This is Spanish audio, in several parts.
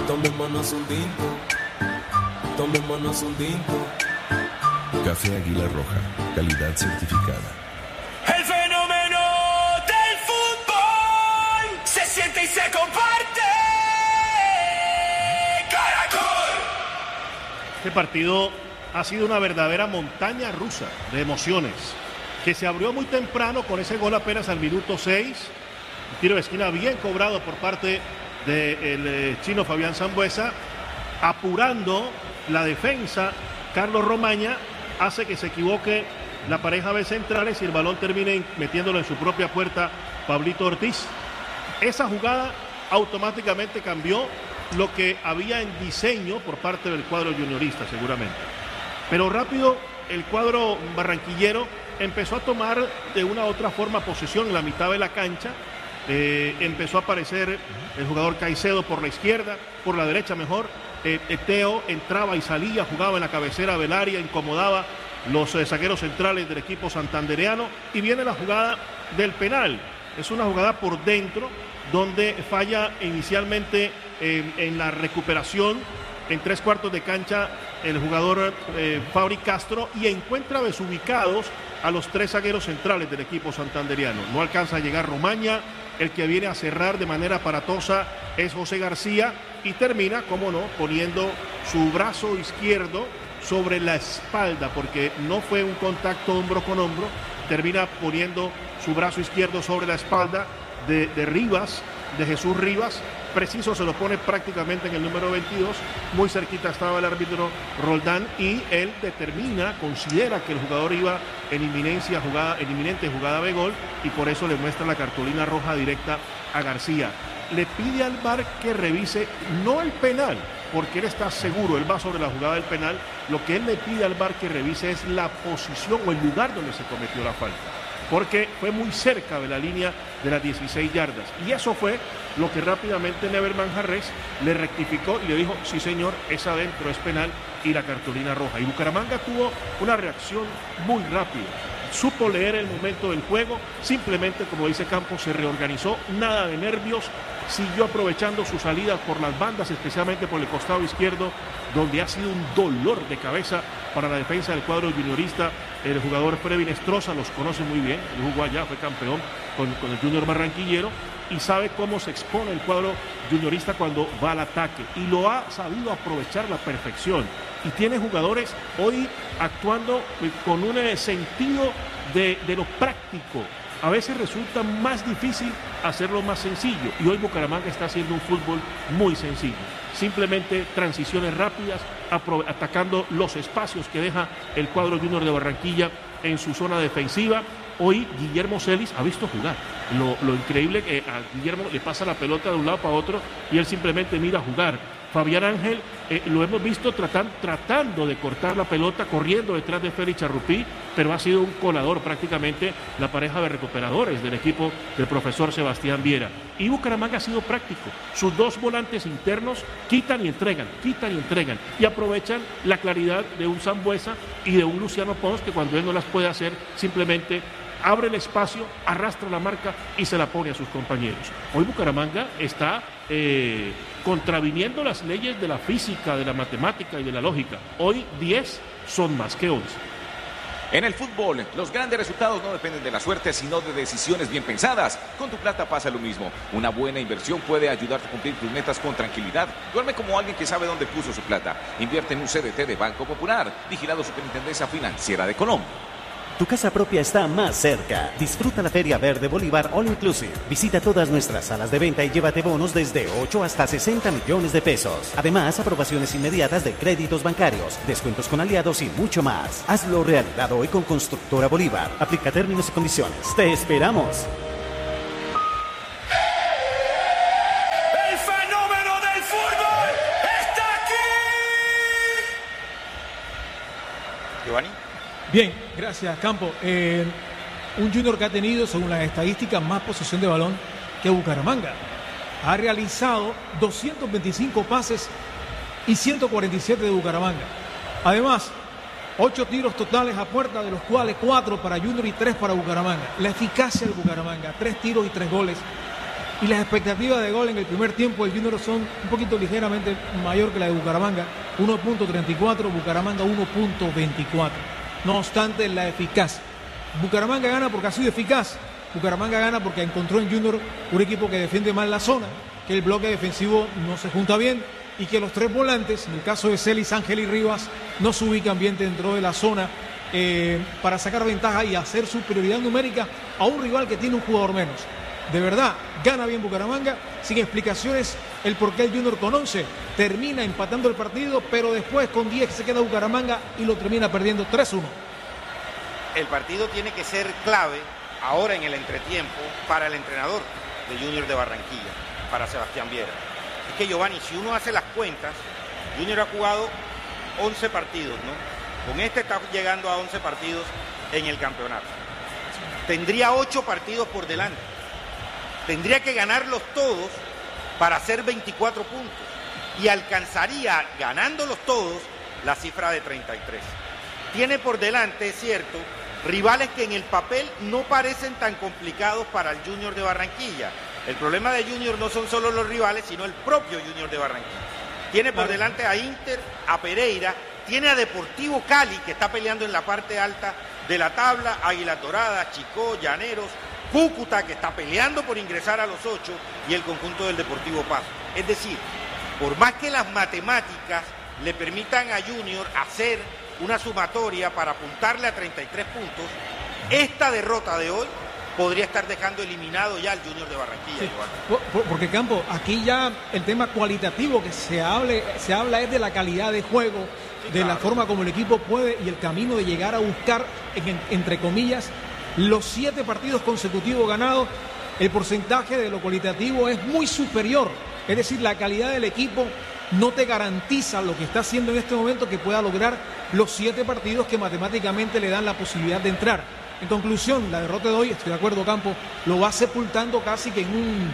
Tomémonos un tinto, tomémonos un tinto. Café Águila Roja, calidad certificada. El fenómeno del fútbol se siente y se comparte. ¡Caracol! Este partido ha sido una verdadera montaña rusa de emociones, que se abrió muy temprano con ese gol apenas al minuto 6. Un tiro de esquina bien cobrado por parte del chino Fabián Sambueza, apurando la defensa. Carlos Romaña hace que se equivoque la pareja de centrales y el balón termine metiéndolo en su propia puerta Pablito Ortiz. Esa jugada automáticamente cambió lo que había en diseño por parte del cuadro juniorista, seguramente. Pero rápido el cuadro barranquillero empezó a tomar de una u otra forma posesión en la mitad de la cancha. Empezó a aparecer el jugador Caicedo por la izquierda, por la derecha mejor. Teo entraba y salía, jugaba en la cabecera del área, incomodaba los zagueros centrales del equipo santandereano. Y viene la jugada del penal. Es una jugada por dentro, donde falla inicialmente en la recuperación en 3/4 de cancha el jugador Fabri Castro, y encuentra desubicados a los 3 zagueros centrales del equipo santandereano. No alcanza a llegar Romaña. El que viene a cerrar de manera aparatosa es José García, y termina, como no, poniendo su brazo izquierdo sobre la espalda, porque no fue un contacto hombro con hombro. Termina poniendo su brazo izquierdo sobre la espalda de Rivas, de Jesús Rivas. Preciso se lo pone prácticamente en el número 22. Muy cerquita estaba el árbitro Roldán, y él considera que el jugador iba en inminente jugada de gol, y por eso le muestra la cartulina roja directa a García. Le pide al VAR que revise no el penal, porque él está seguro, él va sobre la jugada del penal. Lo que él le pide al VAR que revise es la posición o el lugar donde se cometió la falta, porque fue muy cerca de la línea de las 16 yardas. Y eso fue lo que rápidamente Never Manjarres le rectificó y le dijo: sí señor, es adentro, es penal, y la cartulina roja. Y Bucaramanga tuvo una reacción muy rápida, supo leer el momento del juego, simplemente, como dice Campos, se reorganizó, nada de nervios, siguió aprovechando sus salidas por las bandas, especialmente por el costado izquierdo, donde ha sido un dolor de cabeza para la defensa del cuadro juniorista. El jugador Frevin Estroza los conoce muy bien, él jugó allá, fue campeón con el Junior barranquillero, y sabe cómo se expone el cuadro juniorista cuando va al ataque, y lo ha sabido aprovechar a la perfección. Y tiene jugadores hoy actuando con un sentido de lo práctico. A veces resulta más difícil hacerlo más sencillo, y hoy Bucaramanga está haciendo un fútbol muy sencillo. Simplemente transiciones rápidas, atacando los espacios que deja el cuadro Junior de Barranquilla en su zona defensiva. Hoy Guillermo Celis ha visto jugar. Lo increíble que a Guillermo le pasa la pelota de un lado para otro y él simplemente mira jugar. Fabián Ángel lo hemos visto tratando de cortar la pelota, corriendo detrás de Félix Charrupí, pero ha sido un colador prácticamente la pareja de recuperadores del equipo del profesor Sebastián Viera. Y Bucaramanga ha sido práctico. Sus 2 volantes internos quitan y entregan, y aprovechan la claridad de un Sambueza y de un Luciano Pons, que cuando él no las puede hacer, simplemente abre el espacio, arrastra la marca y se la pone a sus compañeros. Hoy Bucaramanga está contraviniendo las leyes de la física, de la matemática y de la lógica. Hoy 10 son más que 11. En el fútbol, los grandes resultados no dependen de la suerte, sino de decisiones bien pensadas. Con tu plata pasa lo mismo. Una buena inversión puede ayudarte a cumplir tus metas con tranquilidad. Duerme como alguien que sabe dónde puso su plata. Invierte en un CDT de Banco Popular, vigilado Superintendencia Financiera de Colombia. Tu casa propia está más cerca. Disfruta la Feria Verde Bolívar All Inclusive. Visita todas nuestras salas de venta y llévate bonos desde 8 hasta 60 millones de pesos. Además, aprobaciones inmediatas de créditos bancarios, descuentos con aliados y mucho más. Hazlo realidad hoy con Constructora Bolívar. Aplica términos y condiciones. ¡Te esperamos! El fenómeno del fútbol está aquí. Giovanni. Bien, gracias, Campo. Un Junior que ha tenido, según las estadísticas, más posesión de balón que Bucaramanga. Ha realizado 225 pases y 147 de Bucaramanga. Además, 8 tiros totales a puerta, de los cuales 4 para Junior y 3 para Bucaramanga. La eficacia de Bucaramanga, 3 tiros y 3 goles. Y las expectativas de gol en el primer tiempo del Junior son un poquito ligeramente mayor que la de Bucaramanga, 1.34, Bucaramanga 1.24. No obstante, la eficacia. Bucaramanga gana porque ha sido eficaz. Bucaramanga gana porque encontró en Junior un equipo que defiende mal la zona, que el bloque defensivo no se junta bien y que los tres volantes, en el caso de Celis, Ángel y Rivas, no se ubican bien dentro de la zona para sacar ventaja y hacer superioridad numérica a un rival que tiene un jugador menos. De verdad, gana bien Bucaramanga, sin explicaciones el por qué el Junior con 11 termina empatando el partido, pero después con 10 se queda Bucaramanga y lo termina perdiendo 3-1. El partido tiene que ser clave ahora en el entretiempo para el entrenador de Junior de Barranquilla, para Sebastián Viera. Es que, Giovanni, si uno hace las cuentas, Junior ha jugado 11 partidos, ¿no? Con este está llegando a 11 partidos en el campeonato. Tendría 8 partidos por delante. Tendría que ganarlos todos para hacer 24 puntos. Y alcanzaría, ganándolos todos, la cifra de 33. Tiene por delante, es cierto, rivales que en el papel no parecen tan complicados para el Junior de Barranquilla. El problema de Junior no son solo los rivales, sino el propio Junior de Barranquilla. Tiene por delante a Inter, a Pereira, tiene a Deportivo Cali, que está peleando en la parte alta de la tabla, Águilas Doradas, Chicó, Llaneros, Cúcuta, que está peleando por ingresar a los 8, y el conjunto del Deportivo Pasto. Es decir, por más que las matemáticas le permitan a Junior hacer una sumatoria para apuntarle a 33 puntos, esta derrota de hoy podría estar dejando eliminado ya al Junior de Barranquilla. Sí, porque, Campo, aquí ya el tema cualitativo que se habla es de la calidad de juego, sí, de claro, la forma como el equipo puede y el camino de llegar a buscar, entre comillas, los 7 partidos consecutivos ganados. El porcentaje de lo cualitativo es muy superior. Es decir, la calidad del equipo no te garantiza lo que está haciendo en este momento que pueda lograr los 7 partidos que matemáticamente le dan la posibilidad de entrar. En conclusión, la derrota de hoy, estoy de acuerdo, Campo, lo va sepultando casi que en un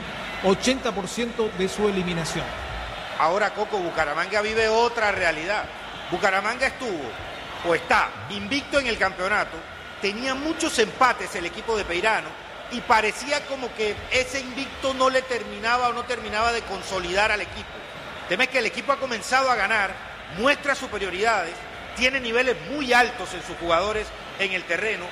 80% de su eliminación. Ahora, Coco, Bucaramanga vive otra realidad. Bucaramanga estuvo o está invicto en el campeonato, tenía muchos empates el equipo de Peirano y parecía como que ese invicto no le terminaba o no terminaba de consolidar al equipo. El tema es que el equipo ha comenzado a ganar, muestra superioridades, tiene niveles muy altos en sus jugadores en el terreno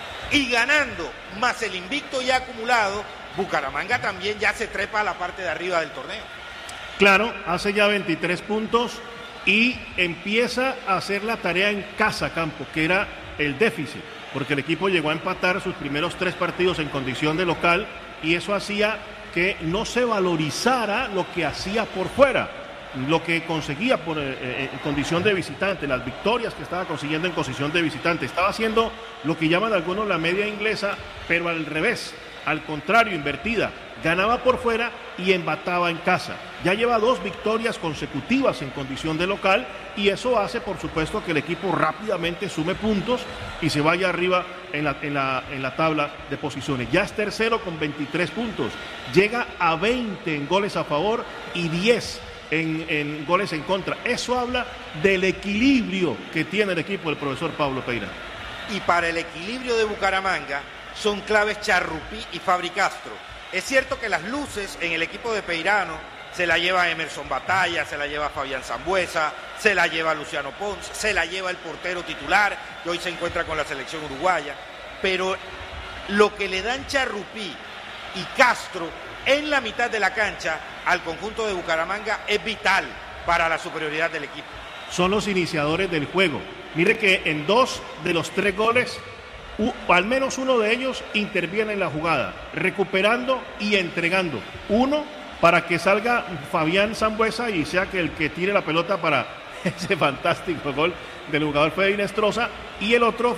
y ganando más el invicto ya acumulado, Bucaramanga también ya se trepa a la parte de arriba del torneo. Claro, hace ya 23 puntos y empieza a hacer la tarea en casa, Campo, que era el déficit, porque el equipo llegó a empatar sus primeros 3 partidos en condición de local y eso hacía que no se valorizara lo que hacía por fuera, lo que conseguía en condición de visitante, las victorias que estaba consiguiendo en condición de visitante. Estaba haciendo lo que llaman algunos la media inglesa, pero al revés, al contrario, invertida. Ganaba por fuera y empataba en casa. Ya lleva 2 victorias consecutivas en condición de local y eso hace, por supuesto, que el equipo rápidamente sume puntos y se vaya arriba en la tabla de posiciones. Ya es tercero con 23 puntos. Llega a 20 en goles a favor y 10 en goles en contra. Eso habla del equilibrio que tiene el equipo del profesor Pablo Peirano. Y para el equilibrio de Bucaramanga son claves Charrupí y Fabri Castro. Es cierto que las luces en el equipo de Peirano se la lleva Emerson Batalla, se la lleva Fabián Sambuesa, se la lleva Luciano Pons, se la lleva el portero titular, que hoy se encuentra con la selección uruguaya. Pero lo que le dan Charrupí y Castro en la mitad de la cancha al conjunto de Bucaramanga es vital para la superioridad del equipo. Son los iniciadores del juego. Mire que en 2 de los 3 goles, al menos uno de ellos interviene en la jugada, recuperando y entregando. Uno para que salga Fabián Sambuesa y sea que el que tire la pelota para ese fantástico gol del jugador Fede Inestrosa, y el otro,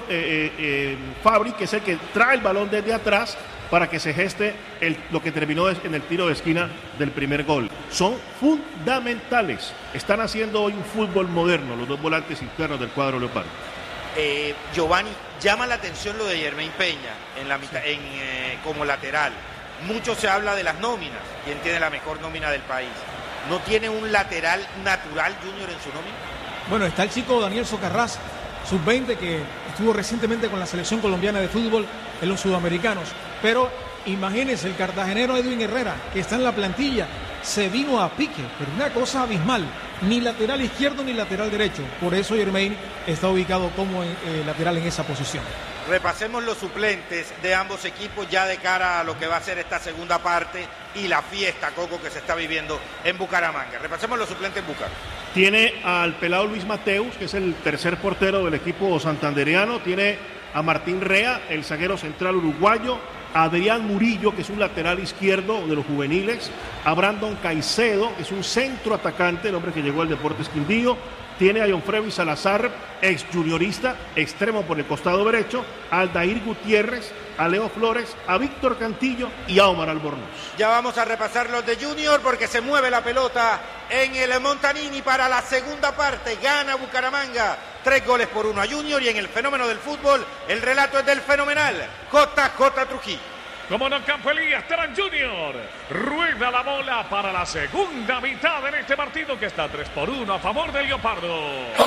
Fabri, que es el que trae el balón desde atrás para que se geste lo que terminó en el tiro de esquina del primer gol. Son fundamentales. Están haciendo hoy un fútbol moderno los 2 volantes internos del cuadro leopardo. Giovanni, llama la atención lo de Yermain Peña en la mitad, como lateral. Mucho se habla de las nóminas, quién tiene la mejor nómina del país. ¿No tiene un lateral natural Junior en su nómina? Bueno, está el chico Daniel Socarrás, sub-20, que estuvo recientemente con la selección colombiana de fútbol en los sudamericanos, pero imagínense, el cartagenero Edwin Herrera, que está en la plantilla, se vino a pique, pero una cosa abismal, ni lateral izquierdo ni lateral derecho. Por eso Jermaine está ubicado como lateral en esa posición. Repasemos los suplentes de ambos equipos ya de cara a lo que va a ser esta segunda parte y la fiesta, Coco, que se está viviendo en Bucaramanga. Repasemos los suplentes en Bucaramanga. Tiene al pelado Luis Mateus, que es el tercer portero del equipo santandereano. Tiene a Martín Rea, el zaguero central uruguayo. A Adrián Murillo, que es un lateral izquierdo de los juveniles. A Brandon Caicedo, que es un centro atacante, el hombre que llegó al Deportes Quindío. Tiene a John Freddy Salazar, ex juniorista, extremo por el costado derecho, a Aldair Gutiérrez, a Leo Flores, a Víctor Cantillo y a Omar Albornoz. Ya vamos a repasar los de Junior porque se mueve la pelota en el Montanini para la segunda parte. Gana Bucaramanga 3-1 a Junior, y en el fenómeno del fútbol el relato es del fenomenal JJ Trujillo. Como no, Campo Elías, Terán Junior rueda la bola para la segunda mitad en este partido que está 3-1 a favor del Leopardo.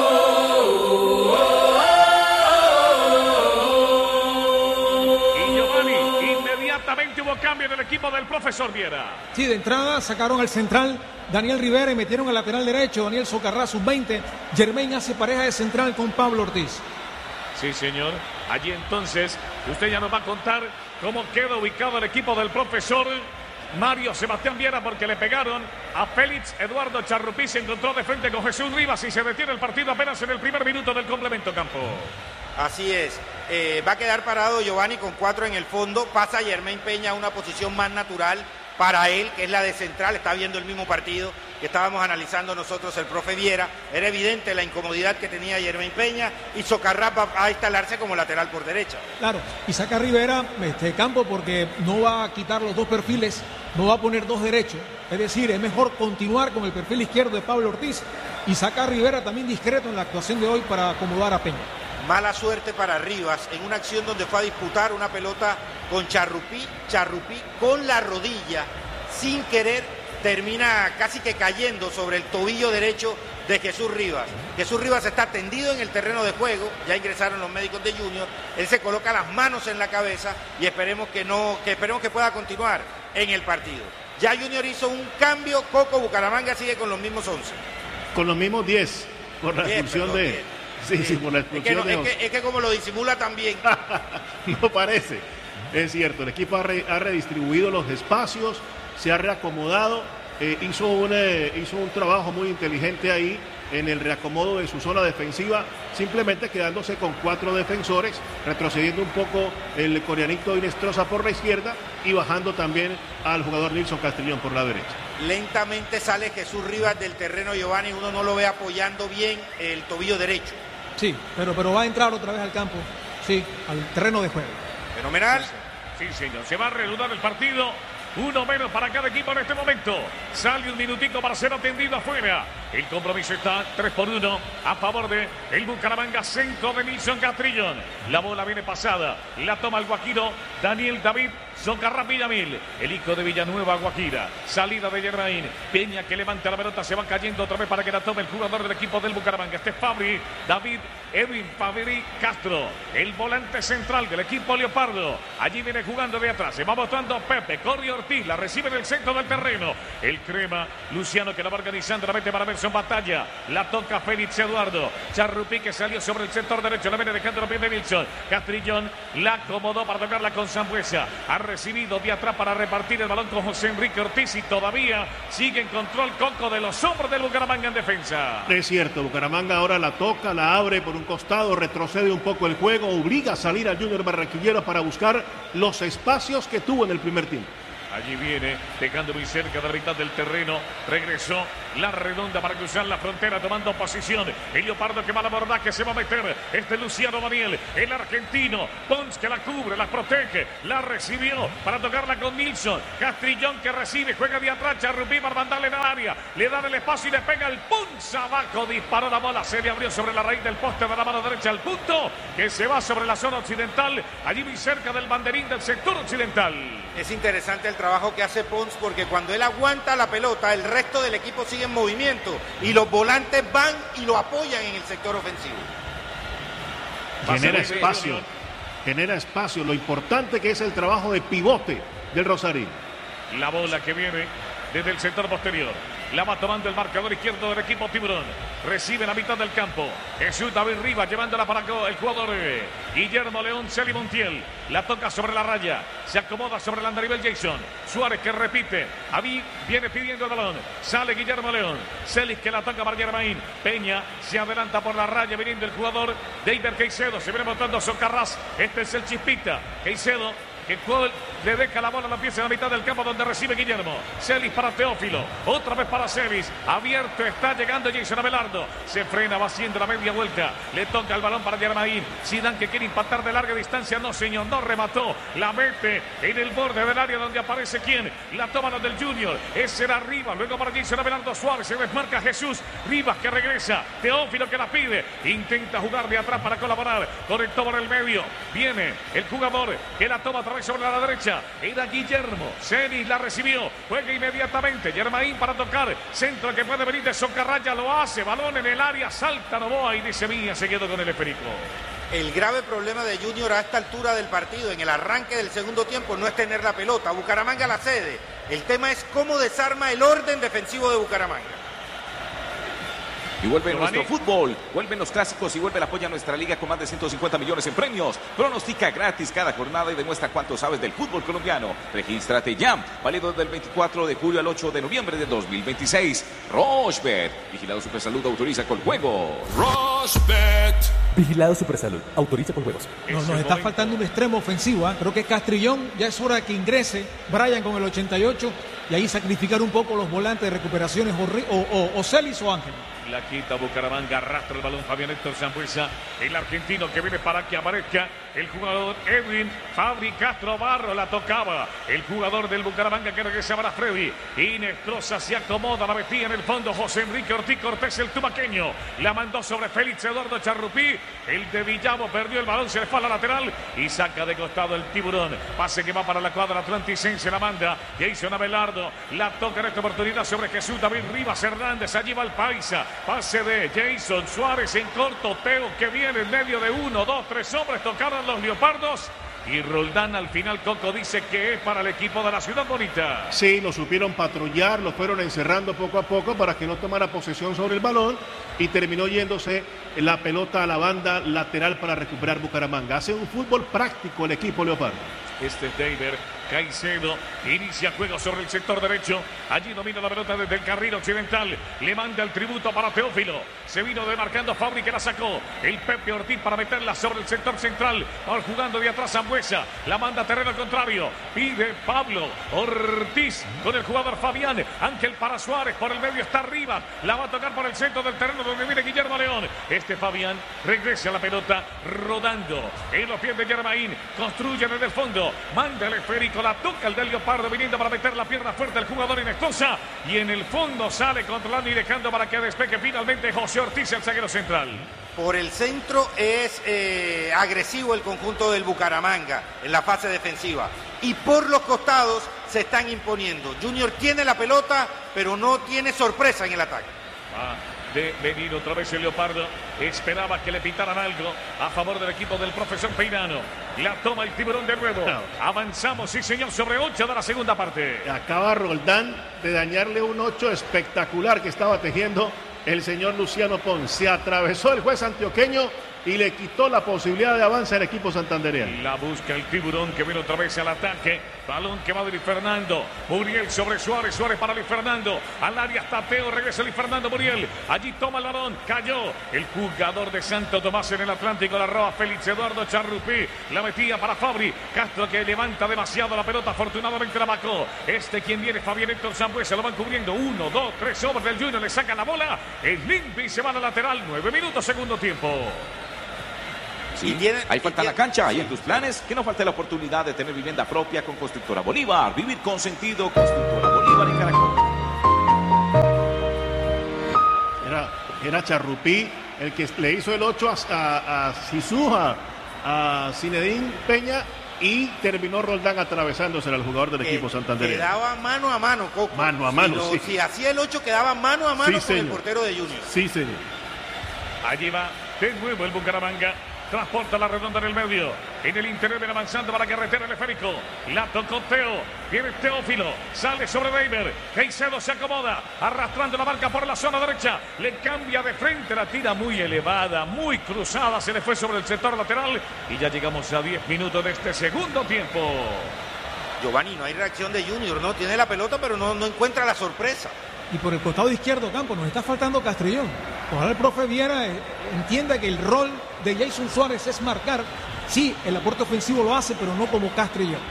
Y Giovanni, inmediatamente hubo cambio en el equipo del profesor Viera. Sí, de entrada sacaron al central Daniel Rivera y metieron al lateral derecho Daniel Socarrá, sub-20. Jermaine hace pareja de central con Pablo Ortiz. Sí, señor. Allí entonces usted ya nos va a contar cómo queda ubicado el equipo del profesor Mario Sebastián Viera, porque le pegaron a Félix Eduardo Charrupí. Se encontró de frente con Jesús Rivas y se detiene el partido apenas en el primer minuto del complemento, Campo. Así es. Va a quedar parado Giovanni con 4 en el fondo. Pasa Jermaine Peña a una posición más natural para él, que es la de central. Está viendo el mismo partido que estábamos analizando nosotros el profe Viera. Era evidente la incomodidad que tenía Jermaine Peña, y Socarrá va a instalarse como lateral por derecha. Claro, y saca a Rivera Campo porque no va a quitar los dos perfiles, no va a poner dos derechos. Es decir, es mejor continuar con el perfil izquierdo de Pablo Ortiz y saca a Rivera también discreto en la actuación de hoy para acomodar a Peña. Mala suerte para Rivas en una acción donde fue a disputar una pelota con Charrupí con la rodilla, sin querer, termina casi que cayendo sobre el tobillo derecho de Jesús Rivas. Jesús Rivas está tendido en el terreno de juego, ya ingresaron los médicos de Junior, él se coloca las manos en la cabeza y esperemos que pueda continuar en el partido. Ya Junior hizo un cambio, Coco. Bucaramanga sigue con los mismos 11. Con los mismos 10, por la expulsión de... 10. Sí, por la expulsión es que como lo disimula también. No parece. Es cierto, el equipo ha redistribuido los espacios, se ha reacomodado, hizo un trabajo muy inteligente ahí en el reacomodo de su zona defensiva, simplemente quedándose con 4 defensores, retrocediendo un poco el coreanito Inestrosa por la izquierda y bajando también al jugador Nilson Castrillón por la derecha. Lentamente sale Jesús Rivas del terreno, Giovanni, uno no lo ve apoyando bien el tobillo derecho. Sí, pero va a entrar otra vez al campo, sí, al terreno de juego. Fenomenal. Sí, señor, se va a reanudar el partido. 1 menos para cada equipo en este momento. Sale un minutico para ser atendido afuera. El compromiso está 3-1 a favor de el Bucaramanga, centro de Nilson Castrillón. La bola viene pasada, la toma el guajiro Daniel David Socarrá Villamil, el hijo de Villanueva, Guajira. Salida de Jermaine Peña, que levanta la pelota, se va cayendo otra vez para que la tome el jugador del equipo del Bucaramanga. Este es Fabri, David Edwin Fabri Castro, el volante central del equipo Leopardo. Allí viene jugando de atrás, se va mostrando Pepe, corre Ortiz, la recibe en el centro del terreno. El crema Luciano, que la va organizando, la mete para Nelson Batalla, la toca Félix Eduardo Charrupí, que salió sobre el sector derecho, la viene dejando los pies de Nilson Castrillón, la acomodó para tocarla con Sambuesa. Ha recibido de atrás para repartir el balón con José Enrique Ortiz, y todavía sigue en control Coco de los hombros del Bucaramanga en defensa. Es cierto, Bucaramanga ahora la toca, la abre por un costado, retrocede un poco el juego, obliga a salir al Junior Barranquillero para buscar los espacios que tuvo en el primer tiempo. Allí viene, dejando muy cerca de la mitad del terreno. Regresó la redonda para cruzar la frontera, tomando posición. El Leopardo, que va a la borda, que se va a meter. Luciano Daniel, el argentino. Pons, que la cubre, la protege. La recibió para tocarla con Nilson Castrillón, que recibe, juega de atrás. Charrupí para mandarle en el área. Le da el espacio y le pega el Pons abajo. Disparó la bola, se le abrió sobre la raíz del poste de la mano derecha al punto, que se va sobre la zona occidental. Allí muy cerca del banderín del sector occidental. Es interesante el trabajo que hace Pons, porque cuando él aguanta la pelota, el resto del equipo sigue en movimiento y los volantes van y lo apoyan en el sector ofensivo. Genera espacio. Lo importante que es el trabajo de pivote del Rosario. La bola que viene desde el sector posterior. La va tomando el marcador izquierdo del equipo Tiburón. Recibe la mitad del campo. Jesús David Rivas llevándola para el jugador Guillermo León. Celi Montiel. La toca sobre la raya. Se acomoda sobre el andarivel Jason. Suárez que repite. Aví viene pidiendo el balón. Sale Guillermo León. Celis que la toca para Germain. Peña se adelanta por la raya viniendo el jugador David Caicedo. Se viene montando Socarrás. Este es el Chispita. Caicedo. Que le deja la bola a la pieza en la mitad del campo donde recibe Guillermo. Celis para Teófilo. Otra vez para Celis. Abierto está llegando Jason Abelardo. Se frena, va haciendo la media vuelta. Le toca el balón para Germain. Zidane que quiere impactar de larga distancia. No, señor, no remató. La mete en el borde del área donde aparece quién. La toma los del Junior. Ese era Rivas. Luego para Jason Abelardo Suárez. Se desmarca Jesús. Rivas que regresa. Teófilo que la pide. Intenta jugar de atrás para colaborar. Conectó por el medio. Viene el jugador que la toma otra vez sobre la derecha. Era Guillermo. Celis la recibió. Juega inmediatamente. Germain para tocar. Centro que puede venir de Socarraya. Lo hace. Balón en el área. Salta Novoa y dice Mía. Se quedó con el esférico. El grave problema de Junior a esta altura del partido, en el arranque del segundo tiempo, no es tener la pelota. Bucaramanga la cede. El tema es cómo desarma el orden defensivo de Bucaramanga. Y vuelve nuestro fútbol, vuelven los clásicos y vuelve el apoyo a nuestra liga con más de 150 millones en premios. Pronostica gratis cada jornada y demuestra cuánto sabes del fútbol colombiano. Regístrate ya, válido del 24 de julio al 8 de noviembre de 2026. Rochebet, Vigilado Supersalud, autoriza con juego. Rochebet. Vigilado Supersalud, autoriza con juegos. Nos está faltando un extremo ofensivo, ¿eh? Creo que Castrillón ya es hora de que ingrese. Brian con el 88 y ahí sacrificar un poco los volantes de recuperaciones o Celis o Ángel. La quita Bucaramanga, arrastra el balón Fabián Héctor Sambuesa, el argentino que viene para que aparezca el jugador Edwin Fabri Castro Barro, la tocaba el jugador del Bucaramanga que regresa para Freddy, Inestrosa se acomoda, la metía en el fondo José Enrique Ortiz Cortés, el tumaqueño, la mandó sobre Félix Eduardo Charrupí, el de Villavo perdió el balón, se le fue a la lateral y saca de costado el Tiburón, pase que va para la cuadra atlanticense, la manda Jason Abelardo, la toca en esta oportunidad sobre Jesús David Rivas Hernández, allí va el Paisa. Pase de Jason Suárez en corto, Teo que viene en medio de 1, 2, 3 hombres, tocaron los Leopardos y Roldán al final, Coco, dice que es para el equipo de la Ciudad Bonita. Sí, lo supieron patrullar, lo fueron encerrando poco a poco para que no tomara posesión sobre el balón y terminó yéndose la pelota a la banda lateral para recuperar Bucaramanga. Hace un fútbol práctico el equipo Leopardo. Este es David Caicedo, inicia juego sobre el sector derecho, allí domina la pelota desde el carril occidental, le manda el tributo para Teófilo, se vino demarcando Fabri que la sacó, el Pepe Ortiz para meterla sobre el sector central, ahora jugando de atrás Sambuesa, la manda a terreno contrario, pide Pablo Ortiz con el jugador Fabián, Ángel para Suárez, por el medio está arriba, la va a tocar por el centro del terreno donde viene Guillermo León, este Fabián regresa a la pelota rodando en los pies de Germain, construye desde el fondo, manda el esférico, la toca el del Leopardo viniendo para meter la pierna fuerte el jugador Inestrosa y en el fondo sale controlando y dejando para que despegue finalmente José Ortiz, el zaguero central. Por el centro es agresivo el conjunto del Bucaramanga en la fase defensiva y por los costados se están imponiendo. Junior tiene la pelota pero no tiene sorpresa en el ataque. De venir otra vez el Leopardo, esperaba que le pitaran algo a favor del equipo del profesor Peirano, la toma el Tiburón de nuevo, avanzamos sí señor sobre 8 de la segunda parte. Acaba Roldán de dañarle un 8 espectacular que estaba tejiendo el señor Luciano Pons, se atravesó el juez antioqueño y le quitó la posibilidad de avance al equipo santandereano. La busca el Tiburón que viene otra vez al ataque. Balón que va de Luis Fernando. Muriel sobre Suárez. Suárez para Luis Fernando. Al área está Teo. Regresa Luis Fernando Muriel. Allí toma el balón. Cayó el jugador de Santo Tomás en el Atlántico. La roba Félix Eduardo Charrupí. La metía para Fabri. Castro que levanta demasiado la pelota. Afortunadamente la bacó. Quien viene Fabián Héctor Sambuesa. Lo van cubriendo. 1, 2, 3 hombres del Junior. Le sacan la bola. Es limpio y se va a la lateral. 9 minutos segundo tiempo. Sí, ahí falta la cancha, ahí en tus planes, que no falte la oportunidad de tener vivienda propia con Constructora Bolívar. Vivir con sentido, Constructora Bolívar y Caracol. Era Charrupí el que le hizo el 8 a Sisuja, a Zinedine Peña y terminó Roldán atravesándose al jugador del equipo santandereano. Quedaba mano a mano, Coco. Mano a mano, sí. Si hacía el 8 quedaba mano a mano sí, con el portero de Junior. Sí, señor. Allí va de nuevo el Bucaramanga. transporta la redonda en el medio. En el interior viene avanzando para la carretera el esférico. La tocó Teo. Viene Teófilo. Sale sobre Reimer. Caicedo se acomoda. Arrastrando la marca por la zona derecha. Le cambia de frente. La tira muy elevada, muy cruzada. Se le fue sobre el sector lateral. Y ya llegamos a 10 minutos de este segundo tiempo. Giovanni, no hay reacción de Junior, ¿no? Tiene la pelota, pero no encuentra la sorpresa. Y por el costado izquierdo, Campo, nos está faltando Castrillón. Ojalá el profe Viera entienda que el rol de Jason Suárez es marcar. Sí, el aporte ofensivo lo hace, pero no como Castrillón.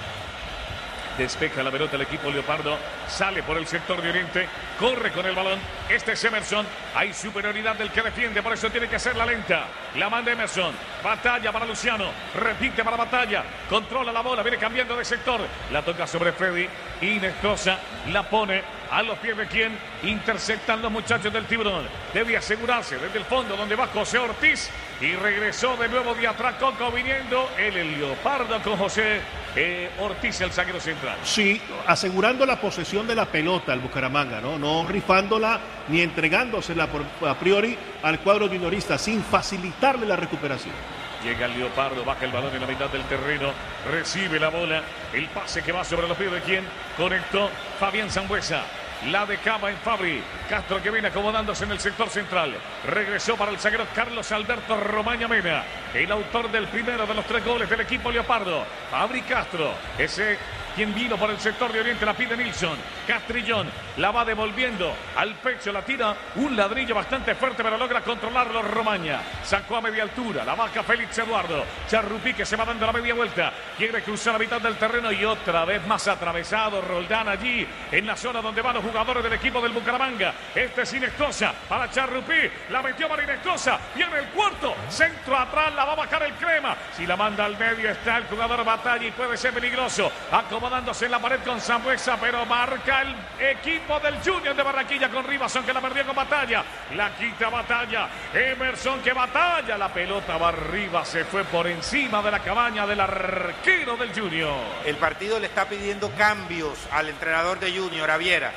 Despeja la pelota el equipo leopardo. Sale por el sector de oriente. Corre con el balón. Este es Emerson. Hay superioridad del que defiende. Por eso tiene que hacerla lenta. La manda Emerson. Batalla para Luciano. Repite para Batalla. Controla la bola. Viene cambiando de sector. La toca sobre Freddy. Inestrosa. La pone a los pies de quien interceptan los muchachos del Tiburón. Debe asegurarse desde el fondo donde va José Ortiz. Y regresó de nuevo de atrás Coco viniendo el leopardo con José Ortiz, el zaguero central. Sí, asegurando la posesión de la pelota al Bucaramanga, no rifándola ni entregándosela a priori al cuadro juniorista, sin facilitarle la recuperación. Llega el leopardo, baja el balón en la mitad del terreno, recibe la bola, el pase que va sobre los pies de quien conectó Fabián Sambuesa. La dejaba en Fabri. Castro que viene acomodándose en el sector central. Regresó para el zaguero Carlos Alberto Romaña Mena, el autor del primero de los 3 goles del equipo leopardo. Fabri Castro, ese quien vino por el sector de oriente, la pide Nilsson. Castrillón la va devolviendo al pecho, la tira un ladrillo bastante fuerte, pero logra controlarlo Romaña. Sacó a media altura, la baja Félix Eduardo. Charrupí que se va dando la media vuelta. Quiere cruzar la mitad del terreno y otra vez más atravesado Roldán allí en la zona donde van los jugadores del equipo del Bucaramanga. Este es Inestrosa para Charrupí. La metió para Inestrosa. Viene el cuarto. Centro atrás, la va a bajar el Crema. Si la manda al medio está el jugador Batalla y puede ser peligroso. Acomodándose en la pared con Sambuesa, pero marca el equipo del Junior de Barranquilla con Rivas, que la perdió con Batalla. La quita Batalla. Emerson que batalla. La pelota va arriba, se fue por encima de la cabaña del arquero del Junior. El partido le está pidiendo cambios al entrenador de Junior, a Viera.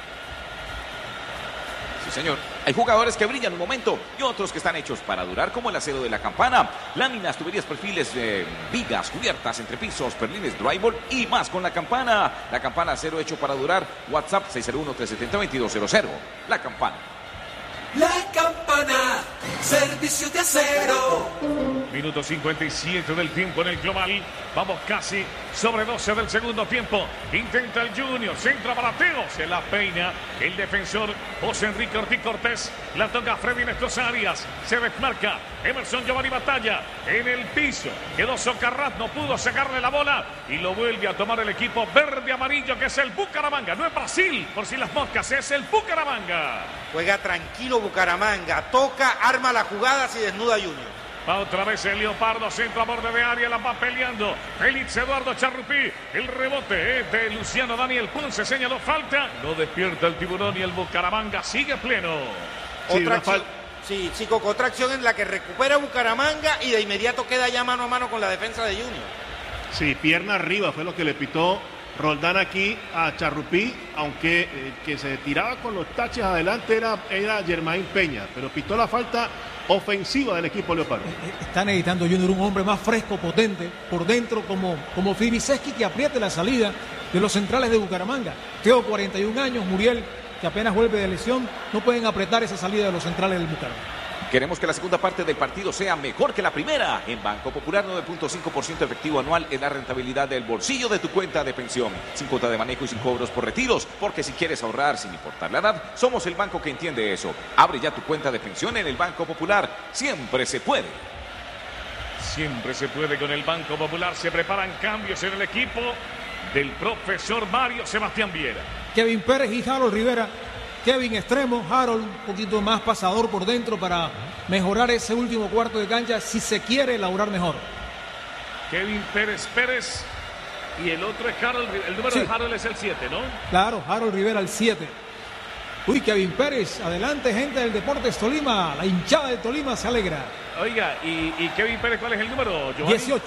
Sí, señor. Hay jugadores que brillan un momento y otros que están hechos para durar, como el acero de la campana. Láminas, tuberías, perfiles, vigas, cubiertas, entrepisos, perlines, drywall y más con la campana. La campana acero hecho para durar. WhatsApp 601-370-2200. La campana. La campana, servicio de acero. Minuto 57 del tiempo en el global. Vamos casi sobre 12 del segundo tiempo. Intenta el Junior, centra para Teo. Se la peina el defensor José Enrique Ortiz Cortés. La toca Freddy Néstor Arias. Se desmarca Emerson Giovanni Batalla en el piso. Quedó Socarrat, no pudo sacarle la bola. Y lo vuelve a tomar el equipo verde-amarillo, que es el Bucaramanga. No es Brasil, por si las moscas, es el Bucaramanga. Juega tranquilo Bucaramanga. Toca, arma las jugadas y desnuda a Junior. Va otra vez el Leopardo, centro a borde de área, la va peleando Félix Eduardo Charrupí. El rebote es de Luciano Daniel Ponce, señaló falta. No despierta el Tiburón y el Bucaramanga sigue pleno. Otra acción, sí, Coco, otra acción en la que recupera Bucaramanga y de inmediato queda ya mano a mano con la defensa de Junior. Sí, pierna arriba fue lo que le pitó Roldán aquí a Charrupí, aunque que se tiraba con los taches adelante era Germain Peña, pero pitó la falta ofensiva del equipo leopardo. Está necesitando Junior un hombre más fresco, potente, por dentro como Fibiseski, que apriete la salida de los centrales de Bucaramanga. Teo, 41 años, Muriel, que apenas vuelve de lesión, no pueden apretar esa salida de los centrales del Bucaramanga. Queremos que la segunda parte del partido sea mejor que la primera. En Banco Popular, 9.5% efectivo anual en la rentabilidad del bolsillo de tu cuenta de pensión. Sin cuota de manejo y sin cobros por retiros. Porque si quieres ahorrar sin importar la edad, somos el banco que entiende eso. Abre ya tu cuenta de pensión en el Banco Popular. Siempre se puede. Siempre se puede con el Banco Popular. Se preparan cambios en el equipo del profesor Mario Sebastián Viera. Kevin Pérez y Harold Rivera. Kevin extremo, Harold un poquito más pasador por dentro para mejorar ese último cuarto de cancha si se quiere elaborar mejor. Kevin Pérez y el otro es Harold, el número de Harold es el 7, ¿no? Claro, Harold Rivera el 7. Uy, Kevin Pérez, adelante gente del Deportes Tolima, la hinchada de Tolima se alegra. Oiga, ¿y Kevin Pérez cuál es el número, Giovanni? 18.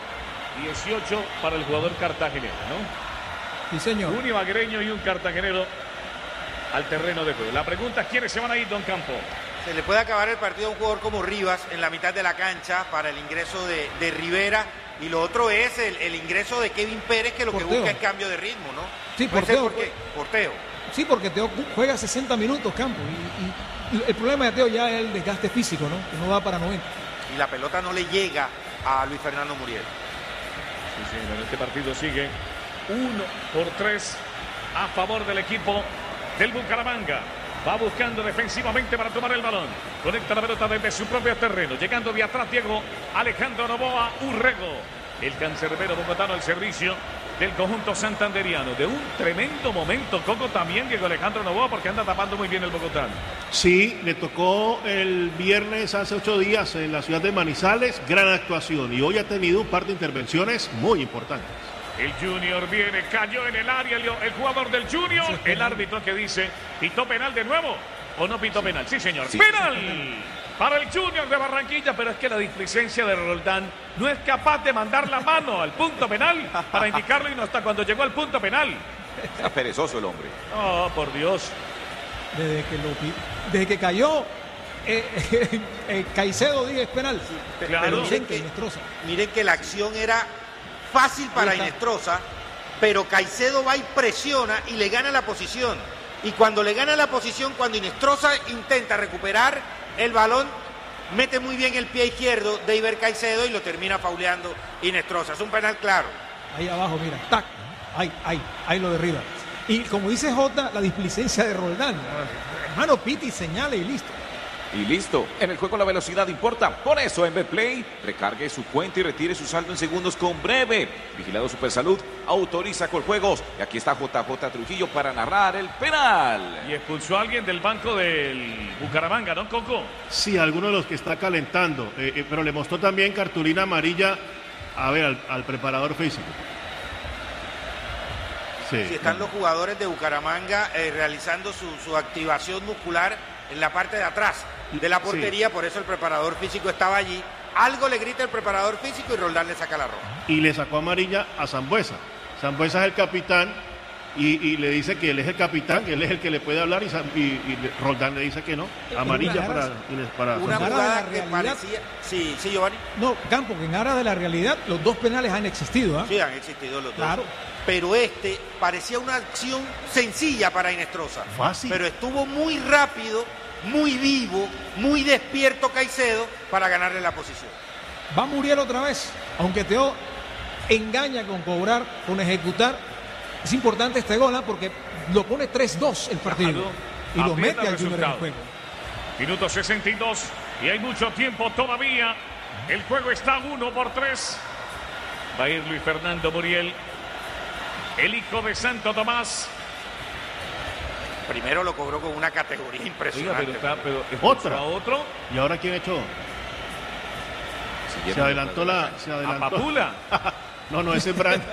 18 para el jugador cartagenero, ¿no? Sí, señor. Un ibaguereño y un cartagenero al terreno de juego. La pregunta es quiénes se van a ir, don Campo. Se le puede acabar el partido a un jugador como Rivas en la mitad de la cancha para el ingreso de Rivera, y lo otro es el ingreso de Kevin Pérez, que lo Porteo. que busca es cambio de ritmo, ¿no? Sí, Puede ser porteo. porteo. Sí, porque Teo juega 60 minutos, Campo. Y el problema de Teo ya es el desgaste físico, ¿no? Que no va para 90. Y la pelota no le llega a Luis Fernando Muriel. Sí, señor, este partido sigue 1-3 a favor del equipo del Bucaramanga. Va buscando defensivamente para tomar el balón. Conecta la pelota desde su propio terreno. Llegando de atrás Diego Alejandro Novoa Urrego. El cancerbero bogotano al servicio del conjunto santanderiano. De un tremendo momento, Coco, también Diego Alejandro Novoa, porque anda tapando muy bien el bogotano. Sí, le tocó el viernes hace 8 días en la ciudad de Manizales, gran actuación, y hoy ha tenido un par de intervenciones muy importantes. El Junior viene, cayó en el área el jugador del Junior. El árbitro que dice, ¿pitó penal de nuevo o no pitó penal? Sí, señor. Sí. ¡Penal! Para el Junior de Barranquilla, pero es que la displicencia de Roldán no es capaz de mandar la mano al punto penal para indicarlo, y no hasta cuando llegó al punto penal. Está perezoso el hombre. Oh, por Dios. Desde que cayó Caicedo, dice, es penal. Claro. Miren que la acción era fácil para Inestrosa, pero Caicedo va y presiona y le gana la posición. Y cuando le gana la posición, cuando Inestrosa intenta recuperar el balón, mete muy bien el pie izquierdo de Iber Caicedo y lo termina fauleando Inestrosa. Es un penal claro. Ahí abajo, mira, tac, ahí lo derriba. Y como dice Jota, la displicencia de Roldán. Hermano, piti, señale y listo. Y listo. En el juego la velocidad importa. Por eso en Betplay, recargue su cuenta y retire su saldo en segundos con Breve. Vigilado Supersalud autoriza Coljuegos. Y aquí está JJ Trujillo para narrar el penal. Y expulsó a alguien del banco del Bucaramanga, ¿no, Coco? Sí, alguno de los que está calentando, pero le mostró también cartulina amarilla, a ver, al preparador físico. Sí. Si están los jugadores de Bucaramanga realizando su activación muscular en la parte de atrás de la portería, sí. Por eso el preparador físico estaba allí. Algo le grita el preparador físico y Roldán le saca la roja. Y le sacó amarilla a Sambuesa. Sambuesa es el capitán y le dice que él es el capitán, que él es el que le puede hablar, y Roldán le dice que no. Amarilla para una jugada que parecía... Sí, Giovanni. No, Campo, que en aras de la realidad los dos penales han existido. Sí, han existido los claro. dos. Pero este parecía una acción sencilla para Inestrosa. Fácil. Pero estuvo muy rápido, muy vivo, muy despierto Caicedo para ganarle la posición. Va Muriel otra vez, aunque Teo engaña con cobrar, con ejecutar. Es importante este gol, porque lo pone 3-2 el partido. Claro. Y lo mete al Junior en el juego. Minuto 62 y hay mucho tiempo todavía. El juego está 1-3. Va a ir Luis Fernando Muriel, el hijo de Santo Tomás. Primero lo cobró con una categoría impresionante. Oiga, pero otra. Otro. ¿Y ahora quién echó? Se adelantó ¿A Papula? No, ese es Brando.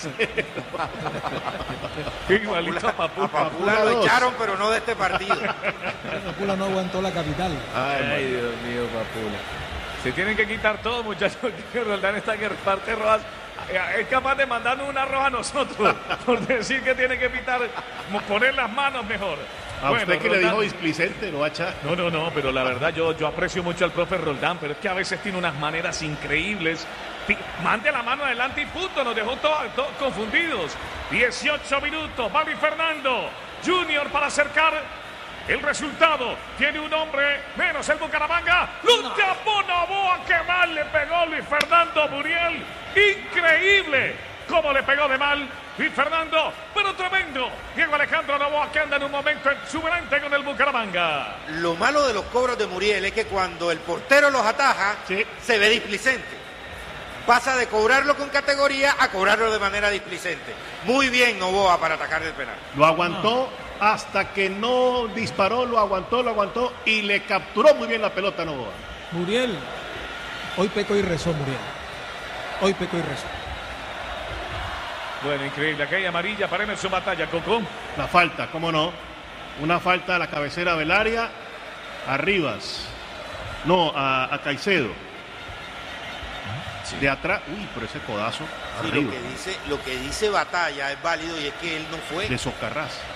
Igualito a Papula. A Papula lo echaron, pero no de este partido. Papula no aguantó la capital. Ay, Dios mío, Papula. Se tienen que quitar todo, muchachos. Que Roldán está que reparte rojas. Es capaz de mandarnos una roja a nosotros por decir que tiene que poner las manos mejor. A usted que Roldán, le dijo displicente, lo va a echar. No, pero la verdad yo aprecio mucho al profe Roldán, pero es que a veces tiene unas maneras increíbles. Mande la mano adelante y punto, nos dejó todos confundidos. 18 minutos, va Luis Fernando Junior para acercar el resultado. Tiene un hombre menos el Bucaramanga. ¡Lo tapó Novoa! ¡Qué mal le pegó Luis Fernando Muriel! ¡Increíble cómo le pegó de mal Luis Fernando! Pero tremendo Diego Alejandro Novoa, que anda en un momento exuberante con el Bucaramanga. Lo malo de los cobros de Muriel es que cuando el portero los ataja, sí, se ve displicente. Pasa de cobrarlo con categoría a cobrarlo de manera displicente. Muy bien Novoa para atacar el penal. Lo aguantó hasta que no disparó, lo aguantó y le capturó muy bien la pelota a Novoa. Muriel, hoy pecó y rezó Muriel. Hoy pecó y rezó. Bueno, increíble. Aquella amarilla para Emerson Batalla, Coco. La falta, cómo no. Una falta a la cabecera del área, a Rivas. No, a Caicedo. Sí. De atrás, pero ese codazo. Sí, lo que dice Batalla es válido y es que él no fue. De Socarrás.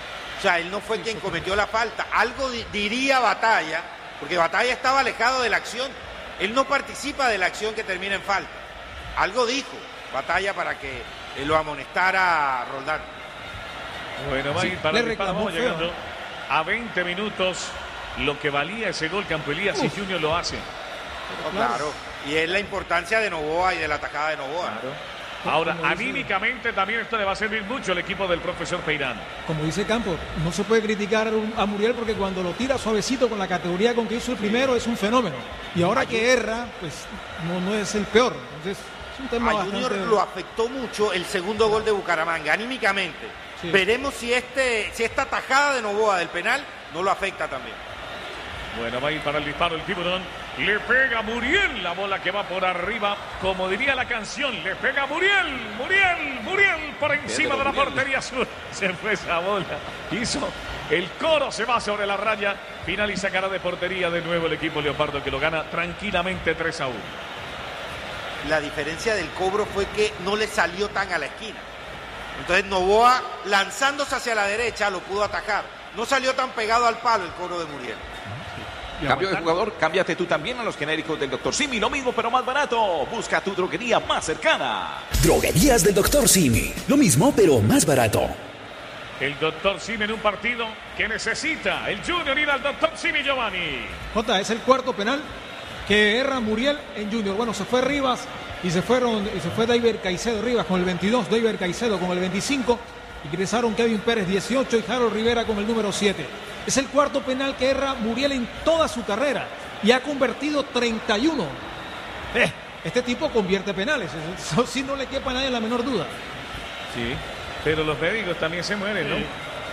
sea, él no fue quien cometió la falta. Algo diría Batalla, porque Batalla estaba alejado de la acción. Él no participa de la acción que termina en falta. Algo dijo Batalla para que lo amonestara Roldán. Bueno, va a ir para el disparo. Vamos llegando a 20 minutos. Lo que valía ese gol, Campo Elías, si Junior lo hace. Claro. Y es la importancia de Novoa y de la atajada de Novoa. Claro. Ahora, anímicamente también esto le va a servir mucho al equipo del profesor Peirano. Como dice Campos, no se puede criticar a Muriel porque cuando lo tira suavecito con la categoría con que hizo el primero es un fenómeno. Y ahora que erra, pues no es el peor. Entonces, es un tema a Junior lo afectó mucho el segundo gol de Bucaramanga, anímicamente. Sí. Veremos si esta atajada de Novoa del penal no lo afecta también. Bueno, va a ir para el disparo el tiburón. Le pega Muriel, la bola que va por arriba, como diría la canción, le pega Muriel por encima de la portería sur. Se fue esa bola, hizo el coro, se va sobre la raya, final y sacará de portería de nuevo el equipo leopardo que lo gana tranquilamente 3-1. La diferencia del cobro fue que no le salió tan a la esquina. Entonces Novoa, lanzándose hacia la derecha, lo pudo atajar. No salió tan pegado al palo el cobro de Muriel. Cambio de jugador, cámbiate tú también a los genéricos del Dr. Simi, lo mismo pero más barato. Busca tu droguería más cercana. Droguerías del Dr. Simi, lo mismo pero más barato. El Dr. Simi en un partido que necesita el Junior ir al Dr. Simi, Giovanni. Jota, es el cuarto penal que erra Muriel en Junior. Bueno, se fue Rivas y se fue David Caicedo. Rivas con el 22, David Caicedo con el 25. Ingresaron Kevin Pérez 18 y Harold Rivera con el número 7. Es el cuarto penal que erra Muriel en toda su carrera y ha convertido 31. Este tipo convierte penales, eso sí no le quepa a nadie la menor duda. Sí, pero los médicos también se mueren, ¿no?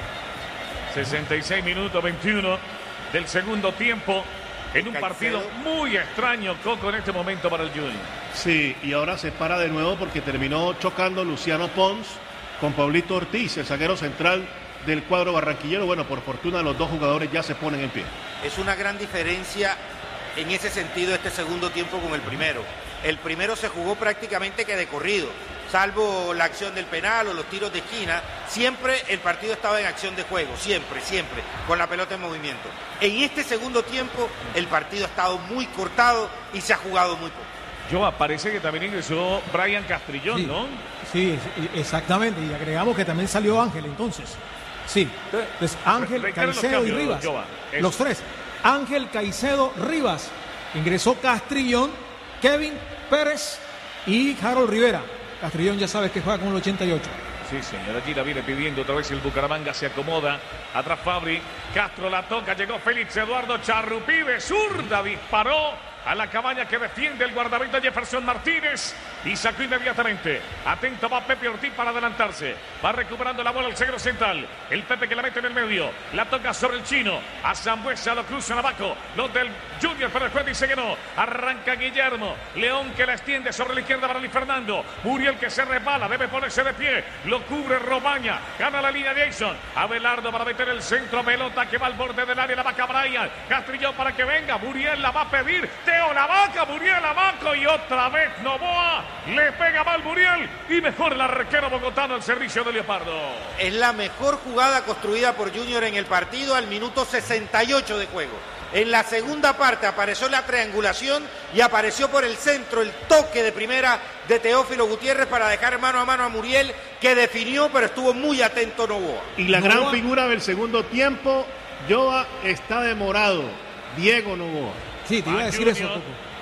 66 minutos 21 del segundo tiempo en un partido muy extraño, Coco, en este momento para el Junior. Sí, y ahora se para de nuevo porque terminó chocando Luciano Pons con Pablito Ortiz, el zaguero central del cuadro barranquillero. Bueno, por fortuna los dos jugadores ya se ponen en pie. Es una gran diferencia en ese sentido este segundo tiempo con el primero. El primero se jugó prácticamente que de corrido, salvo la acción del penal o los tiros de esquina. Siempre el partido estaba en acción de juego, siempre, con la pelota en movimiento. En este segundo tiempo el partido ha estado muy cortado y se ha jugado muy poco. Parece que también ingresó Brian Castrillón, sí, ¿no? Sí, exactamente, y agregamos que también salió Ángel entonces. Sí, entonces Ángel, Caicedo y Rivas. Los tres. Ángel, Caicedo, Rivas. Ingresó Castrillón, Kevin Pérez y Harold Rivera. Castrillón ya sabes que juega con el 88. Sí, señor, allí la viene pidiendo otra vez el Bucaramanga, se acomoda. Atrás Fabri, Castro la toca, llegó Félix Eduardo Charrupí de zurda, disparó a la cabaña que defiende el guardameta Jefferson Martínez y sacó inmediatamente. Atento va Pepe Ortiz para adelantarse. Va recuperando la bola el zaguero central. El Pepe que la mete en el medio. La toca sobre el chino. A Zambuesa lo cruzan abajo. Los del Junior, pero después dice que no. Arranca Guillermo. León que la extiende sobre la izquierda para Luis Fernando. Muriel que se resbala. Debe ponerse de pie. Lo cubre Romaña. Gana la línea Jason. Abelardo para meter el centro. Pelota que va al borde del área. La vaca Brian. Castrillón para que venga. Muriel la va a pedir. Teo la vaca. Muriel abajo. Y otra vez Novoa. Le pega mal Muriel. Y mejor el arquero bogotano al servicio de Leopardo. Es la mejor jugada construida por Junior en el partido al minuto 68 de juego. En la segunda parte apareció la triangulación y apareció por el centro el toque de primera de Teófilo Gutiérrez para dejar mano a mano a Muriel, que definió, pero estuvo muy atento Novoa. Y la gran figura del segundo tiempo, Joa, está demorado. Diego Novoa. Sí, te iba a decir eso, Coco.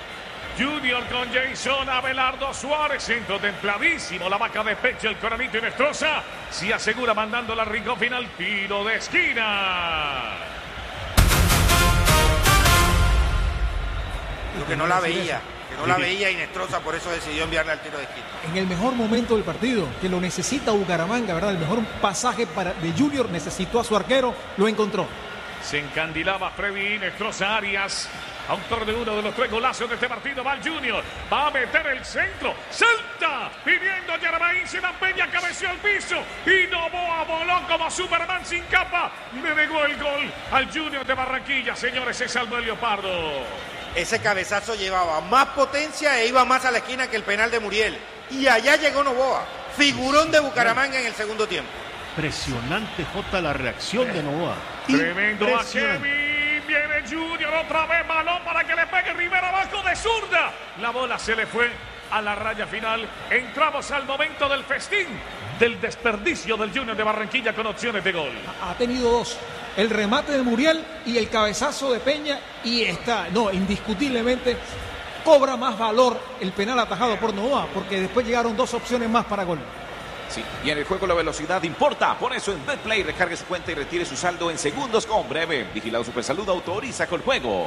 Junior con Jason, Abelardo Suárez, centro templadísimo, la vaca de pecho, el Coranito y Nestroza, se asegura mandando la rincón final, tiro de esquina. Lo que no la veía, y Nestroza por eso decidió enviarle al tiro de esquina. En el mejor momento del partido, que lo necesita Bucaramanga, ¿verdad? El mejor pasaje de Junior, necesitó a su arquero, lo encontró. Se encandilaba Freddy Nestroza Arias. Autor de uno de los 3 golazos de este partido, va el Junior, va a meter el centro, salta, pidiendo a Yaramaín, se da Peña, cabeció al piso, y Novoa voló como Superman sin capa, le negó el gol al Junior de Barranquilla, señores, se salvó el Leopardo. Ese cabezazo llevaba más potencia e iba más a la esquina que el penal de Muriel, y allá llegó Novoa, figurón de Bucaramanga en el segundo tiempo. Impresionante, Jota, la reacción de Novoa. Tremendo a Kevin. Viene Junior otra vez. Balón para que le pegue Rivera abajo de zurda. La bola se le fue a la raya final. Entramos al momento del festín, del desperdicio del Junior de Barranquilla con opciones de gol. Ha tenido dos. El remate de Muriel y el cabezazo de Peña. Y indiscutiblemente cobra más valor el penal atajado por Novoa, porque después llegaron dos opciones más para gol. Sí, y en el juego la velocidad importa. Por eso en Betplay recargue su cuenta y retire su saldo en segundos con Breve. Vigilado Supersalud autoriza con juegos.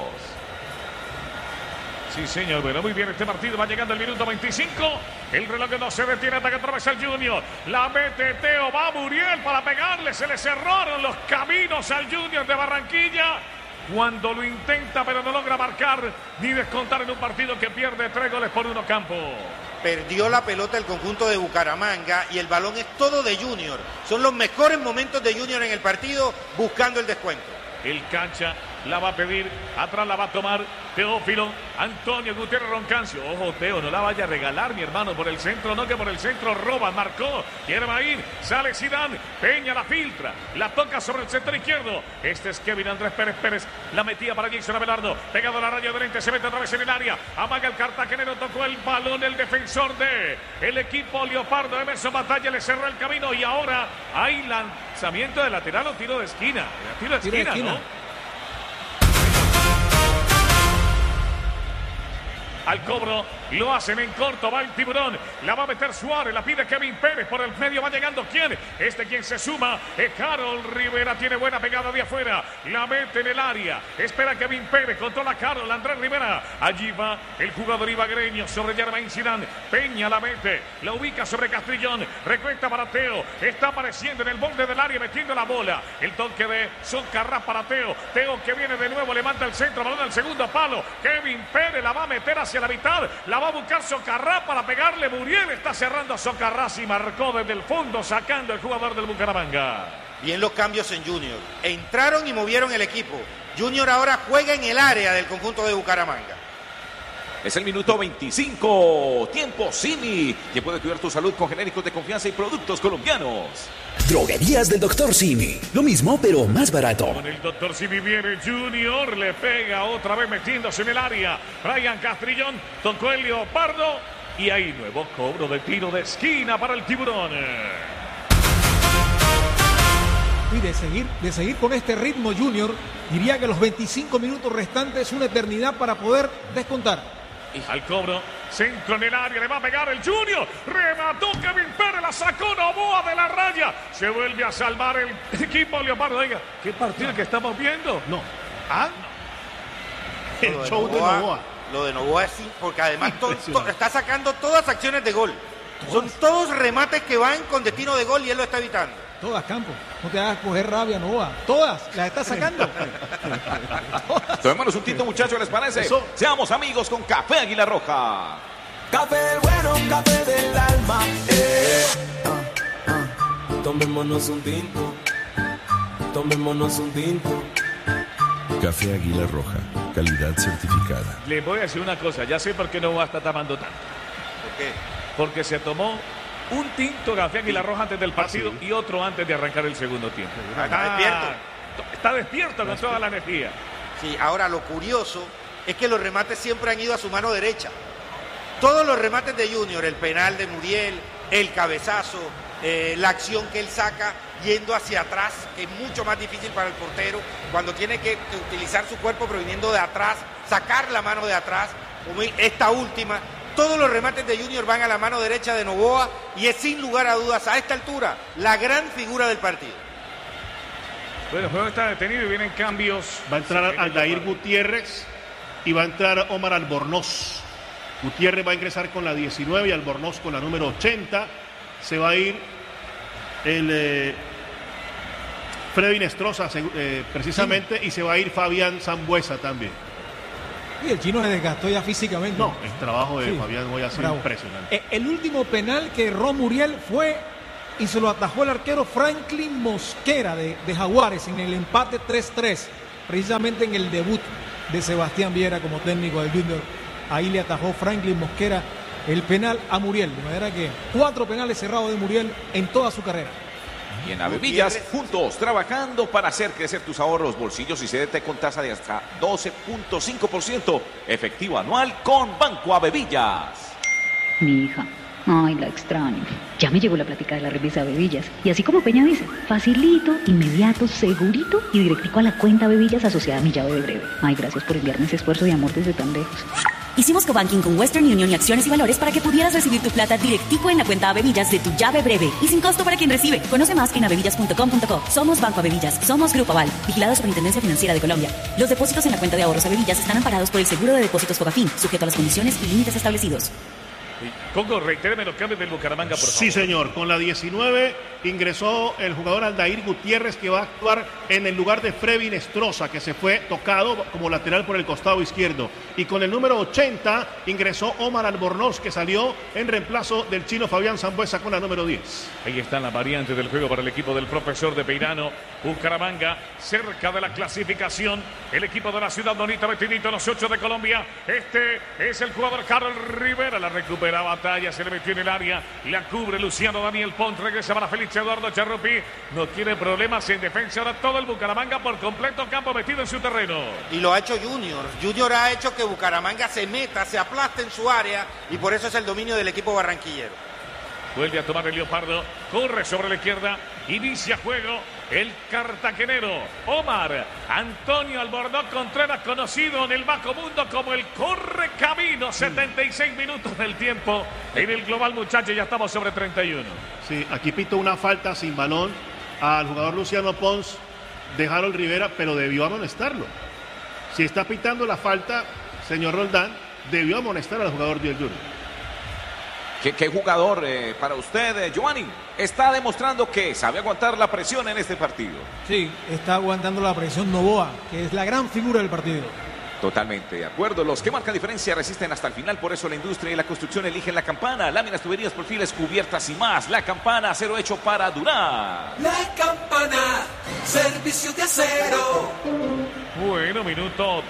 Sí, señor. Bueno, muy bien este partido. Va llegando el minuto 25. El reloj no se detiene hasta que atraviesa el Junior. La mete Teo. Va Muriel para pegarle. Se le cerraron los caminos al Junior de Barranquilla. Cuando lo intenta, pero no logra marcar ni descontar en un partido que pierde 3-1 Campo. Perdió la pelota el conjunto de Bucaramanga y el balón es todo de Junior. Son los mejores momentos de Junior en el partido buscando el descuento. El cancha la va a pedir, atrás la va a tomar Teófilo, Antonio Gutiérrez Roncancio. Ojo, Teo, no la vaya a regalar, mi hermano, por el centro, no, que por el centro roba, marcó, quiere va a ir, sale Zidane, Peña la filtra, la toca sobre el sector izquierdo. Este es Kevin Andrés Pérez, la metía para Jason Abelardo, pegado a la raya de frente, se mete otra vez en el área, amaga el cartagenero, tocó el balón, el defensor de el equipo Leopardo, Emerson Batalla, le cerró el camino y ahora hay lanzamiento de lateral o tiro de esquina, tiro de esquina, ¿no? Al cobro, lo hacen en corto, va el Tiburón, la va a meter Suárez, la pide Kevin Pérez, por el medio va llegando, ¿quién? Quien se suma, Carol Rivera, tiene buena pegada de afuera, la mete en el área, espera Kevin Pérez, controla Carol, Andrés Rivera, allí va el jugador ibagreño sobre Germain Zidane, Peña la mete, la ubica sobre Castrillón, recuenta para Teo, está apareciendo en el borde del área, metiendo la bola, el toque de Socarrás para Teo que viene de nuevo, levanta el centro, balón al segundo palo, Kevin Pérez la va a meter hacia la mitad, la va a buscar Socarrás para pegarle, Muriel está cerrando a Socarrás y marcó desde el fondo, sacando el jugador del Bucaramanga. Bien los cambios en Junior, entraron y movieron el equipo. Junior ahora juega en el área del conjunto de Bucaramanga. Es el minuto 25, tiempo Simi, que puede cuidar tu salud con genéricos de confianza y productos colombianos. Droguerías del Dr. Simi, lo mismo pero más barato. Con el Dr. Simi viene Junior, le pega otra vez metiéndose en el área. Brian Castrillón, tocó el Leopardo y hay nuevo cobro de tiro de esquina para el Tiburón. Y de seguir con este ritmo Junior, diría que los 25 minutos restantes es una eternidad para poder descontar. Al cobro, centro en el área, le va a pegar el Junior, remató Kevin Pérez, la sacó Novoa de la raya, se vuelve a salvar el equipo Leopardo. Oiga, ¿qué partido que estamos viendo? No. El show de Novoa. Lo de Novoa es porque además está sacando todas acciones de gol. Son todos remates que van con destino de gol y él lo está evitando. Todas, Campo. No te hagas coger rabia, Novoa. Todas las está sacando. Tomémonos un tinto, muchachos, ¿les parece? Eso. Seamos amigos con Café Águila Roja. Café bueno, café del alma. Tomémonos un tinto. Tomémonos un tinto. Café Águila Roja, calidad certificada. Le voy a decir una cosa, ya sé por qué Novoa está tomando tanto. ¿Por qué? Porque se tomó un tinto Café Águila Roja antes del partido y otro antes de arrancar el segundo tiempo. Está despierto. Está despierto con toda la energía. Sí, ahora lo curioso es que los remates siempre han ido a su mano derecha. Todos los remates de Junior, el penal de Muriel, el cabezazo, la acción que él saca yendo hacia atrás, que es mucho más difícil para el portero, cuando tiene que utilizar su cuerpo proviniendo de atrás, sacar la mano de atrás, como esta última. Todos los remates de Junior van a la mano derecha de Novoa y es sin lugar a dudas a esta altura la gran figura del partido. Bueno, el juego está detenido y vienen cambios. Va a entrar Aldair Gutiérrez y va a entrar Omar Albornoz. Gutiérrez va a ingresar con la 19 y Albornoz con la número 80. Se va a ir el Freddy Nestroza precisamente, y se va a ir Fabián Zambuesa también. Y el chino se desgastó ya físicamente. No, el trabajo de Fabián hoy ha sido impresionante. El último penal que erró Muriel fue y se lo atajó el arquero Franklin Mosquera de Jaguares en el empate 3-3, precisamente en el debut de Sebastián Viera como técnico del Junior. Ahí le atajó Franklin Mosquera el penal a Muriel, de manera que 4 penales cerrados de Muriel en toda su carrera. Y en Avevillas, juntos, trabajando para hacer crecer tus ahorros, bolsillos y CDT con tasa de hasta 12.5% efectivo anual con Banco Avevillas. Mi hija, ay, la extraño. Ya me llegó la plática de la remesa Avevillas. Y así como Peña dice, facilito, inmediato, segurito y directico a la cuenta Avevillas asociada a mi llave de breve. Ay, gracias por enviarme ese esfuerzo de amor desde tan lejos. Hicimos cobanking con Western Union y Acciones y Valores para que pudieras recibir tu plata directico en la cuenta Avevillas de tu llave breve y sin costo para quien recibe. Conoce más en avevillas.com.co. Somos Banco Avevillas, somos Grupo Aval, vigilado Superintendencia Financiera de Colombia. Los depósitos en la cuenta de ahorros Avevillas están amparados por el seguro de depósitos Fogafín, sujeto a las condiciones y límites establecidos. Congo, reitéreme los cambios del Bucaramanga, por favor. Sí, señor. Con la 19 ingresó el jugador Aldair Gutiérrez, que va a actuar en el lugar de Frevin Estroza, que se fue tocado como lateral por el costado izquierdo. Y con el número 80 ingresó Omar Albornoz, que salió en reemplazo del chino Fabián Sambuesa con la número 10. Ahí están las variantes del juego para el equipo del profesor de Peirano. Bucaramanga, cerca de la clasificación. El equipo de la ciudad bonita, metidito en los 8 de Colombia. Este es el jugador Carlos Rivera. La recupera Batalla, se le metió en el área. La cubre Luciano Daniel Pont. Regresa para Félix Eduardo Charrupi. No tiene problemas en defensa. Ahora todo el Bucaramanga por completo, campo metido en su terreno. Y lo ha hecho Junior. Junior ha hecho que Bucaramanga se meta, se aplaste en su área. Y por eso es el dominio del equipo barranquillero. Vuelve a tomar el Leopardo. Corre sobre la izquierda. Inicia juego el cartagenero Omar Antonio Albornoz Contreras, conocido en el bajo mundo como el Correcamino. 76 minutos del tiempo en el global, muchachos. Ya estamos sobre 31. Sí, aquí pito una falta sin balón al jugador Luciano Pons de Harold Rivera, pero debió amonestarlo. Si está pitando la falta, señor Roldán, debió amonestar al jugador del Junior. ¿Qué jugador para usted, Giovanni? Está demostrando que sabe aguantar la presión en este partido. Sí, está aguantando la presión Novoa, que es la gran figura del partido. Totalmente de acuerdo. Los que marcan diferencia resisten hasta el final. Por eso la industria y la construcción eligen La Campana. Láminas, tuberías, perfiles, cubiertas y más. La Campana, acero hecho para durar. La Campana, servicio de acero. Bueno, minuto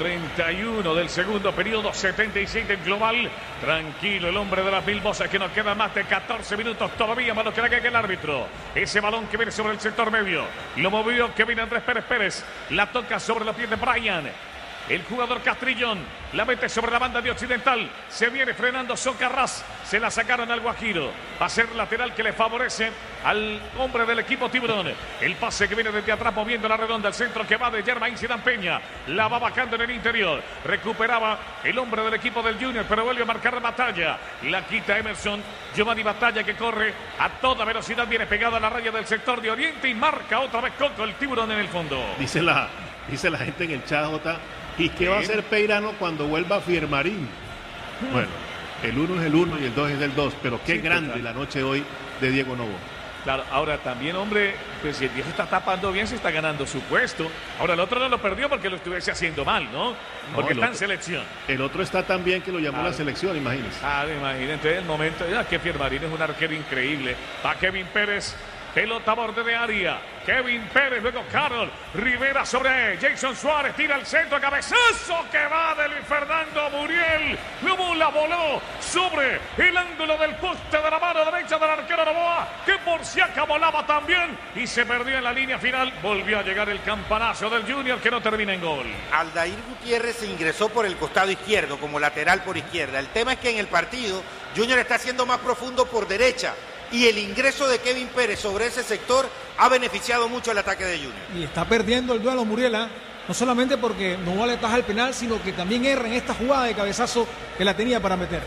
31 del segundo periodo, 76 del global. Tranquilo el hombre de las mil voces, que nos quedan más de 14 minutos todavía, más lo que haga el árbitro. Ese balón que viene sobre el sector medio, lo movió Kevin Andrés Pérez. La toca sobre los pies de Brian. El jugador Castrillón la mete sobre la banda de Occidental. Se viene frenando Socarrás. Se la sacaron al Guajiro. Va a ser lateral que le favorece al hombre del equipo Tiburón. El pase que viene desde atrás moviendo la redonda. El centro que va de Germain Zidane Peña. La va bajando en el interior. Recuperaba el hombre del equipo del Junior, pero vuelve a marcar Batalla. La quita Emerson. Giovanni Batalla, que corre a toda velocidad. Viene pegado a la raya del sector de Oriente y marca otra vez Coco, el Tiburón en el fondo. Dice la gente en el chat, Jota. ¿Y qué va a hacer Peirano cuando vuelva a Firmarín? Bueno, el 1 es el 1 y el 2 es el 2, pero qué grande total. La noche hoy de Diego Novo. Claro, ahora también, hombre, pues si el viejo está tapando bien, se está ganando su puesto. Ahora el otro no lo perdió porque lo estuviese haciendo mal, ¿no? Porque está en selección. El otro está tan bien que lo llamó la selección, imagínense. Imagínense, entonces el momento, que Firmarín es un arquero increíble. Va Kevin Pérez. Pelota a borde de área. Kevin Pérez, luego Carlos Rivera sobre Jason Suárez. Tira el centro, cabezazo que va de Luis Fernando Muriel. Luego la voló sobre el ángulo del poste de la mano derecha del arquero Novoa, que por si acá volaba también y se perdió en la línea final. Volvió a llegar el campanazo del Junior, que no termina en gol. Aldair Gutiérrez se ingresó por el costado izquierdo, como lateral por izquierda. El tema es que en el partido Junior está siendo más profundo por derecha. Y el ingreso de Kevin Pérez sobre ese sector ha beneficiado mucho el ataque de Junior. Y está perdiendo el duelo Muriela, no solamente porque no le taja el penal, sino que también erra en esta jugada de cabezazo que la tenía para meter.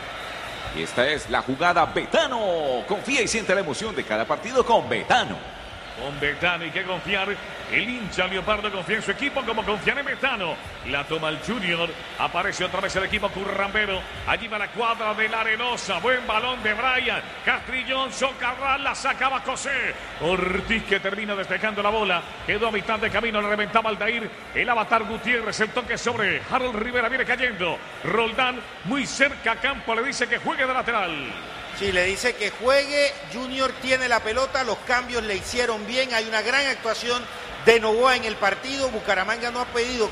Y esta es la jugada Betano. Confía y siente la emoción de cada partido con Betano. Con Betano hay que confiar. El hincha Leopardo confía en su equipo como confía en Betano. La toma el Junior. Aparece otra vez el equipo currambero. Allí va la cuadra de la Arenosa. Buen balón de Brian. Castrillón, Socarrás, la sacaba José. Ortiz, que termina despejando la bola. Quedó a mitad de camino, le reventaba Aldair. El avatar Gutiérrez, el toque sobre Harold Rivera, viene cayendo. Roldán muy cerca a campo, le dice que juegue de lateral. Sí, le dice que juegue. Junior tiene la pelota, los cambios le hicieron bien. Hay una gran actuación de Novoa en el partido. Bucaramanga no ha pedido